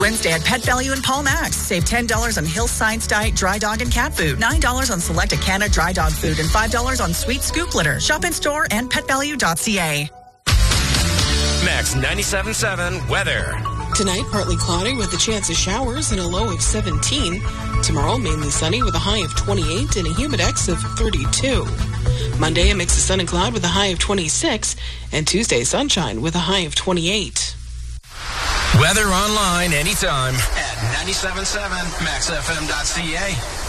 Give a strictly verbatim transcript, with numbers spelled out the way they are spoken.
Wednesday at Pet Value in Paul Max. Save ten dollars on Hill Science Diet dry dog and cat food, nine dollars on select Acana dry dog food, and five dollars on Sweet Scoop litter. Shop in store and pet value dot c a. Max ninety-seven point seven weather. Tonight, partly cloudy with a chance of showers and a low of seventeen. Tomorrow, mainly sunny with a high of twenty-eight and a humidex of thirty-two. Monday, a mix of sun and cloud with a high of twenty-six. And Tuesday, sunshine with a high of twenty-eight. Weather online anytime at ninety-seven point seven max f m dot c a.